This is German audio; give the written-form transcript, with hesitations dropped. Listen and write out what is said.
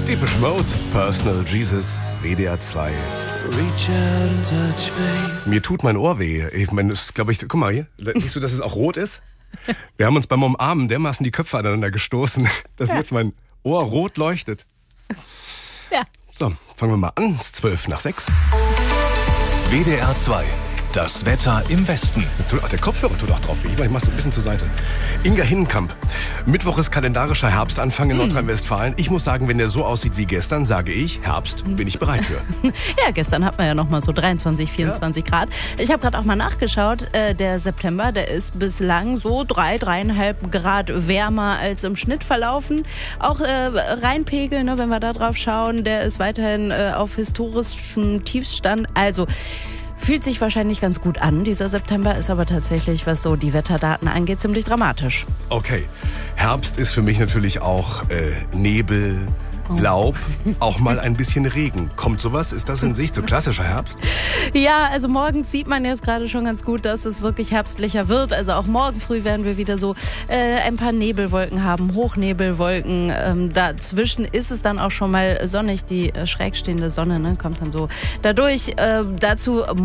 Depeche Mode, Personal Jesus, WDR 2. Mir tut mein Ohr weh. Ich meine, das glaube ich, guck mal hier, siehst du, dass es auch rot ist? Wir haben uns beim Umarmen dermaßen die Köpfe aneinander gestoßen, dass jetzt mein Ohr rot leuchtet. Ja. So, fangen wir mal an. Es ist 5:12. WDR 2. Das Wetter im Westen. Der Kopfhörer tut auch drauf weh. Ich mach's so ein bisschen zur Seite. Inga Hinnenkamp. Mittwoch ist kalendarischer Herbstanfang in Nordrhein-Westfalen. Ich muss sagen, wenn der so aussieht wie gestern, sage ich, Herbst bin ich bereit für. Ja, gestern hat man ja noch mal so 23, 24 Grad. Ich habe gerade auch mal nachgeschaut. Der September, der ist bislang so 3,5 Grad wärmer als im Schnitt verlaufen. Auch Rheinpegel, ne, wenn wir da drauf schauen, der ist weiterhin auf historischem Tiefstand. Also fühlt sich wahrscheinlich ganz gut an. Dieser September ist aber tatsächlich, was so die Wetterdaten angeht, ziemlich dramatisch. Okay, Herbst ist für mich natürlich auch Nebel, Laub, auch mal ein bisschen Regen. Kommt sowas? Ist das in sich so klassischer Herbst? Ja, also morgens sieht man jetzt gerade schon ganz gut, dass es wirklich herbstlicher wird. Also auch morgen früh werden wir wieder so ein paar Nebelwolken haben, Hochnebelwolken. Dazwischen ist es dann auch schon mal sonnig. Die schräg stehende Sonne, ne, kommt dann so dadurch. Dazu